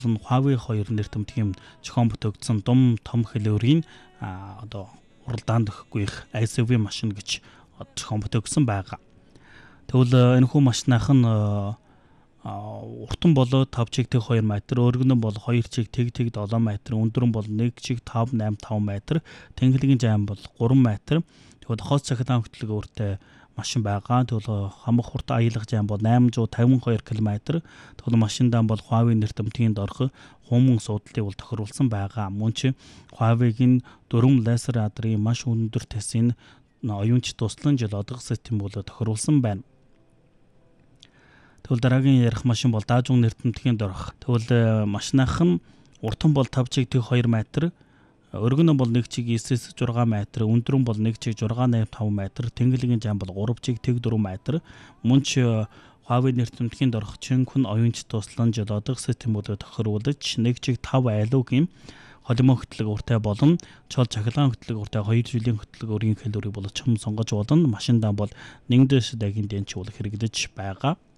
Huawei 2 нэртэмтгийн зохион бүтэгдсэн дум том хэлбэрийн одоо уралдаанд өгөхгүй их ICV машин гэж зохион бүтэгдсэн байгаа. Тэгвэл энэхүү машинах нь уртан болоо 5 чиг тэг 2 метр, өргөнөн бол 2 чиг тэг 7 метр, өндөр нь бол 1 чиг 5 8 5 метр, тэнхлэгийн займ бол 3 метр. Тэгвэл хос цахилгаан хөтлөг өөртөө машин байгаа. Тэгвэл хамаг хурд аялах займ бол 852 км. Тэгвэл машиндаа бол Huawei нэртэмтгийн дорх хумын суудлыг бол тохируулсан байгаа. Мөн ч Huawei-гийн 4 лазер радрын маш өндөр тэсийн оюунч туслан жолоодох систем бол тохируулсан байна. Тэгвэл дараагийн ярих машин бол Daewoo нэртэмтгийн дорх. Тэгвэл машинах нь уртан бол 5 чиг тэг 2 метр, өргөн нь бол 1 чиг 9-6 метр, өндөр нь бол 1 чиг 685 метр, тэнхлэгийн займ бол 3 чиг тэг 4 метр. Мөн ч Huawei нэртэмтгийн дорх чинхэн оюунч туслан жолоодох систем бол тохируулж 1 чиг 5 айлуугийн холимоо хөтлөг уртай болон чол цахилгаан хөтлөг уртай 2 жилийн хөтлөг өрийн хэлбэрийг бол чам сонгож болно. Машиндаа бол нэгэн дэс дагийн дэнч бол хэрэглэж байгаа.